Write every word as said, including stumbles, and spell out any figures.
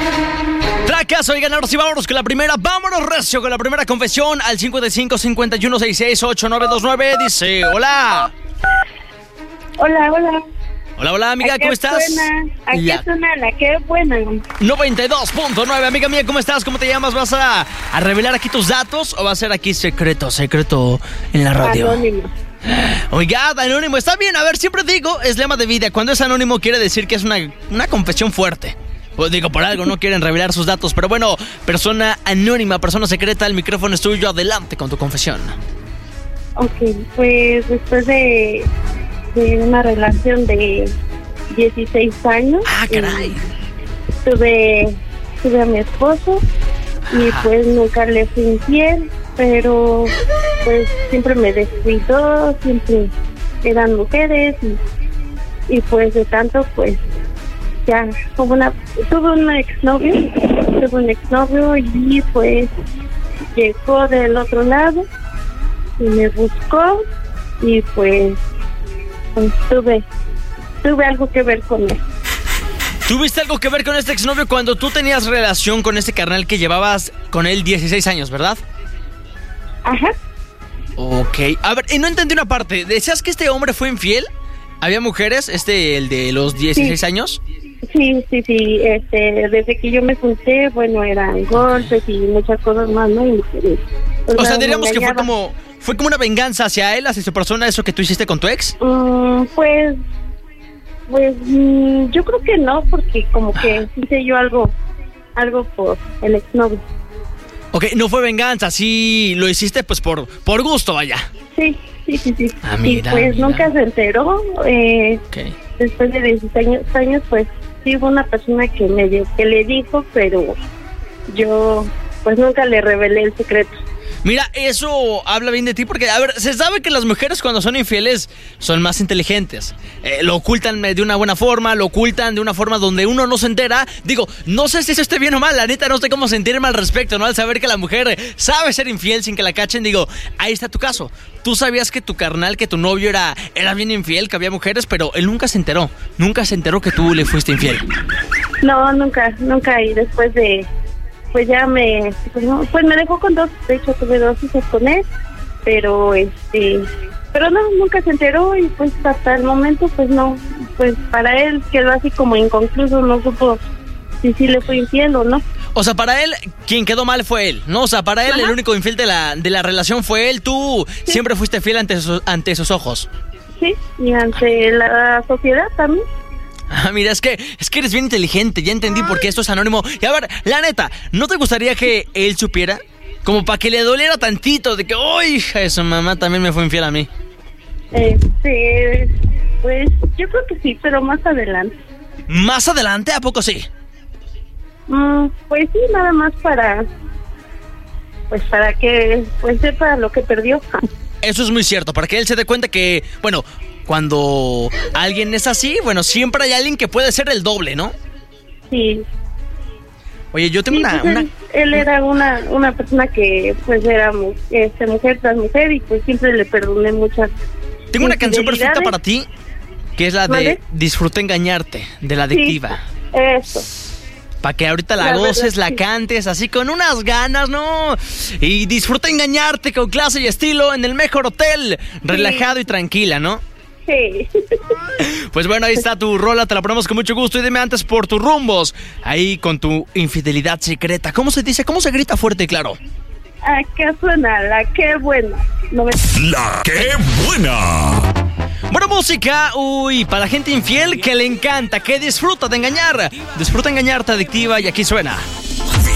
Tracas, oigan, ahora sí vámonos con la primera. Vámonos recio con la primera confesión al cincuenta y cinco, cincuenta y uno, sesenta y seis, ochenta y nueve veintinueve. Dice, hola. Hola, hola. Hola, hola, amiga, ¿cómo estás? Suena, aquí La... suena la que buena. noventa y dos punto nueve, amiga mía, ¿cómo estás? ¿Cómo te llamas? ¿Vas a, a revelar aquí tus datos o va a ser aquí secreto, secreto en la radio? Anónimo. Oiga, anónimo, está bien. A ver, siempre digo, es lema de vida. Cuando es anónimo quiere decir que es una, una confesión fuerte. Pues digo, por algo no quieren revelar sus datos. Pero bueno, persona anónima, persona secreta, el micrófono es tuyo. Adelante con tu confesión. Ok, pues después de, de una relación de dieciséis años. Ah, caray. Tuve, tuve a mi esposo y pues nunca le fui infiel, pero pues siempre me descuidó, siempre eran mujeres y, y pues de tanto pues ya tuve una tuve un exnovio, tuve un exnovio y pues llegó del otro lado y me buscó y pues, pues tuve tuve algo que ver con él. ¿Tuviste algo que ver con este exnovio cuando tú tenías relación con este carnal que llevabas con él dieciséis años, verdad? Ajá. Ok, a ver, y no entendí una parte. ¿Decías que este hombre fue infiel? ¿Había mujeres, este, el de los dieciséis sí. años? Sí, sí, sí, este, desde que yo me junté, bueno, eran golpes y muchas cosas más, ¿no? Y, pues, o sea, diríamos que fue como, fue como una venganza hacia él, hacia su persona, eso que tú hiciste con tu ex. Mm, pues, pues, mm, yo creo que no, porque como que hice yo algo, algo por el exnovio. Ok, no fue venganza, sí lo hiciste pues por, por gusto, vaya. Sí, sí, sí, sí. Ah, mira, y pues mira. nunca se enteró, eh, Okay. Después de dieciséis años, años, pues sí hubo una persona que me que le dijo, pero yo pues nunca le revelé el secreto. Mira, eso habla bien de ti porque, a ver, se sabe que las mujeres cuando son infieles son más inteligentes. Eh, lo ocultan de una buena forma, lo ocultan de una forma donde uno no se entera. Digo, no sé si eso esté bien o mal, la neta no sé cómo sentirme al respecto, ¿no? Al saber que la mujer sabe ser infiel sin que la cachen, digo, ahí está tu caso. Tú sabías que tu carnal, que tu novio era, era bien infiel, que había mujeres, pero él nunca se enteró. Nunca se enteró que tú le fuiste infiel. No, nunca, nunca. Y después de... Pues ya me, pues, no, pues me dejó con dos, de hecho tuve dos hijos con él, pero este, pero no, nunca se enteró y pues hasta el momento pues no, pues para él quedó así como inconcluso, no supo si sí le fue infiel o no. O sea, para él, quien quedó mal fue él, ¿no? O sea, para él Ajá. el único infiel de la, de la relación fue él, tú sí. siempre fuiste fiel ante sus, ante sus ojos. Sí, y ante la sociedad también. Ah, mira, es que, es que eres bien inteligente, ya entendí por qué esto es anónimo. Y a ver, la neta, ¿no te gustaría que él supiera? Como para que le doliera tantito de que, ¡oh, hija de su mamá también me fue infiel a mí! Este, pues yo creo que sí, pero más adelante. ¿Más adelante? ¿A poco sí? Mm, pues sí, nada más para, pues para que pues sepa lo que perdió. Eso es muy cierto, para que él se dé cuenta que, bueno... Cuando alguien es así, bueno, siempre hay alguien que puede ser el doble, ¿no? Sí. Oye, yo tengo sí, una... Pues una... Él, él era una una persona que, pues, era este, mujer tras mujer y, pues, siempre le perdoné muchas Tengo una canción perfecta para ti, que es la de ¿Vale? Disfruta Engañarte, de La Adictiva. Sí, eso. Para que ahorita la, la goces, verdad, la sí. cantes, así con unas ganas, ¿no? Y disfruta engañarte con clase y estilo en el mejor hotel, relajado sí. y tranquila, ¿no? Sí. Pues bueno, ahí está tu rola, te la ponemos con mucho gusto. Y dime antes por tus rumbos, ahí con tu infidelidad secreta. ¿Cómo se dice? ¿Cómo se grita fuerte y claro? ¿A qué suena? La qué buena. No me... La qué buena. Buena música, uy, para la gente infiel que le encanta, que disfruta de engañar. Disfruta engañarte, Adictiva, y aquí suena.